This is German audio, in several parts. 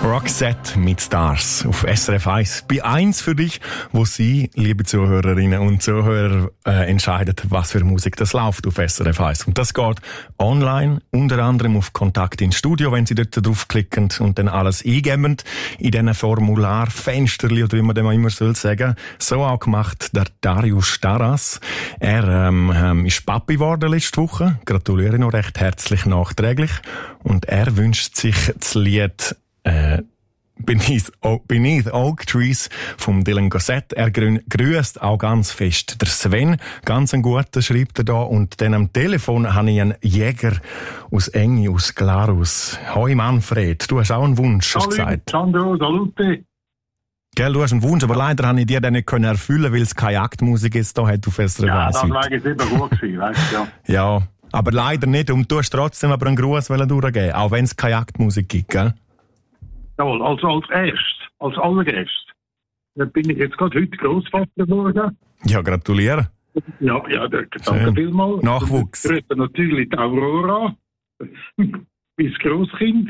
Roxette mit Stars auf SRF 1. Bei 1 für dich, wo Sie, liebe Zuhörerinnen und Zuhörer, entscheiden, was für Musik das läuft auf SRF 1. Und das geht online, unter anderem auf Kontakt ins Studio, wenn Sie dort draufklicken und dann alles eingeben in diesen Formularfensterli, oder wie man dem immer soll sagen. So auch gemacht der Darius Staras. Er ist Papi geworden letzte Woche. Gratuliere noch recht herzlich nachträglich. Und er wünscht sich das Lied Beneath Oak Trees vom Dylan Gossett. Er grüßt auch ganz fest der Sven. Ganz ein guter, schreibt er da. Und dann am Telefon habe ich einen Jäger aus Engi, aus Glarus. Hoi Manfred, du hast auch einen Wunsch, hast du gesagt. Sandro, salute. Gell, du hast einen Wunsch, aber leider habe ich dir den nicht erfüllen können, weil es keine Jagdmusik ist da hat auf SRF 1. Ja, das wäre jetzt eben gut gewesen, weißt du, ja. Ja, aber leider nicht. Und du hast trotzdem aber einen Gruß durchgeben, auch wenn es keine Jagdmusik gibt, gell? Jawohl, als allererstes. Dann bin ich jetzt gerade heute Großvater geworden. Ja, gratuliere. Ja, danke vielmals. Nachwuchs. Ich grüße natürlich die Aurora, mein Grosskind.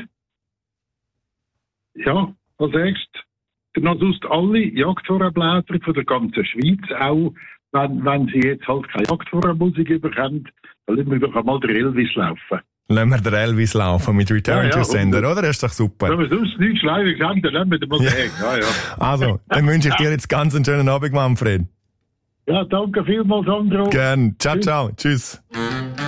Ja, als erstes. Dann sonst alle Jagdvorabläser von der ganzen Schweiz, auch wenn sie jetzt halt keine Jagdvorabmusik bekommen, dann lassen wir doch einmal den Elvis laufen. Lassen wir den Elvis laufen mit Return to Sender, oder? Das ist doch super. Wenn wir sonst nichts schleifen sagen, dann nehmen wir den mal weg. Ja. Also, dann wünsche ich dir jetzt ganz einen schönen Abend, Manfred. Ja, danke vielmals, Sandro. Gern. Ciao, ciao. Tschüss.